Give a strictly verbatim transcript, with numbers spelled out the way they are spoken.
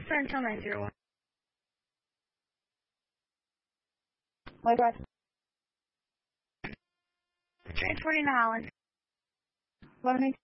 for until nine zero one. Likewise. Train forty to Holland. eleven eight.